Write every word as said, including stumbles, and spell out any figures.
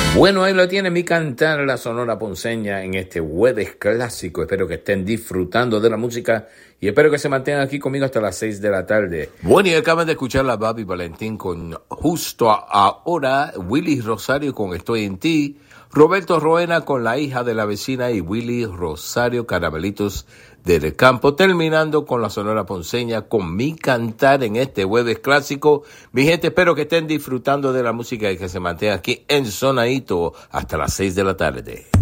Bueno, ahí lo tiene mi cantar, la Sonora Ponceña, en este jueves clásico. Espero que estén disfrutando de la música y espero que se mantengan aquí conmigo hasta las seis de la tarde. Bueno, y acaban de escuchar a Bobby Valentín con Justo Ahora, Willy Rosario con Estoy en Ti, Roberto Roena con La Hija de la Vecina y Willy Rosario Caramelitos del Campo, terminando con la Sonora Ponceña con mi cantar en este jueves clásico. Mi gente, espero que estén disfrutando de la música y que se mantengan aquí en Sonadito hasta las seis de la tarde.